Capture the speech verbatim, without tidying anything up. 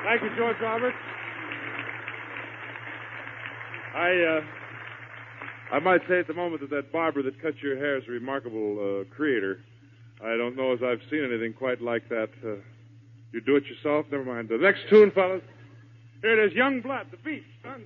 Thank you, George Roberts. I, uh, I might say at the moment that that barber that cut your hair is a remarkable uh, creator. I don't know as I've seen anything quite like that. Uh, you do it yourself? Never mind. The next tune, fellas. Here it is, Young Blood, the beat. Son.